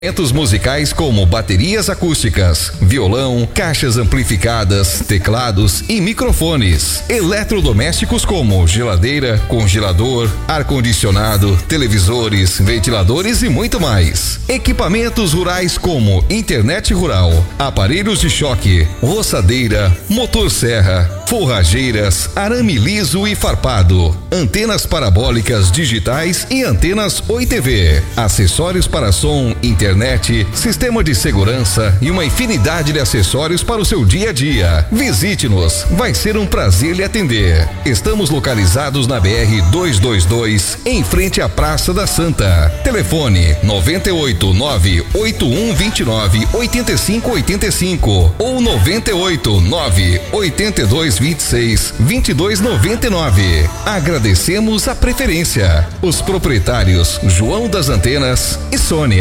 Instrumentos musicais como baterias acústicas, violão, caixas amplificadas, teclados e microfones. Eletrodomésticos como geladeira, congelador, ar-condicionado, televisores, ventiladores e muito mais. Equipamentos rurais como internet rural, aparelhos de choque, roçadeira, motosserra, forrageiras, arame liso e farpado, antenas parabólicas digitais e antenas Oi TV, acessórios para som, internet, sistema de segurança e uma infinidade de acessórios para o seu dia a dia. Visite-nos, vai ser um prazer lhe atender. Estamos localizados na BR 222, em frente à Praça da Santa. Telefone 98 98129 8585 ou 98 98226 2299. Agradecemos a preferência. Os proprietários João das Antenas e Sônia.